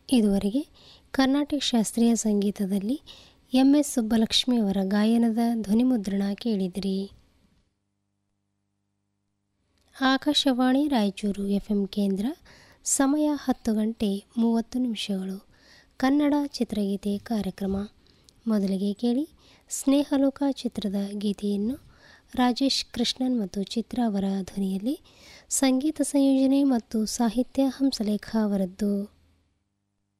ಇದುವರೆಗೆ ಕರ್ನಾಟಕ ಶಾಸ್ತ್ರೀಯ ಸಂಗೀತದಲ್ಲಿ ಎಂ.ಎಸ್. ಸುಬ್ಬಲಕ್ಷ್ಮಿ ಅವರ ಗಾಯನದ ಧ್ವನಿಮುದ್ರಣ ಕೇಳಿದಿರಿ. ಆಕಾಶವಾಣಿ ರಾಯಚೂರು FM ಕೇಂದ್ರ. ಸಮಯ 10:30 ಕನ್ನಡ ಚಿತ್ರಗೀತೆ ಕಾರ್ಯಕ್ರಮ. ಮೊದಲಿಗೆ ಕೇಳಿ ಸ್ನೇಹಲೋಕ ಚಿತ್ರದ ಗೀತೆಯನ್ನು ರಾಜೇಶ್ ಕೃಷ್ಣನ್ ಮತ್ತು ಚಿತ್ರ ಅವರ ಧ್ವನಿಯಲ್ಲಿ. ಸಂಗೀತ ಸಂಯೋಜನೆ ಮತ್ತು ಸಾಹಿತ್ಯ ಹಂಸಲೇಖ ಅವರದ್ದು.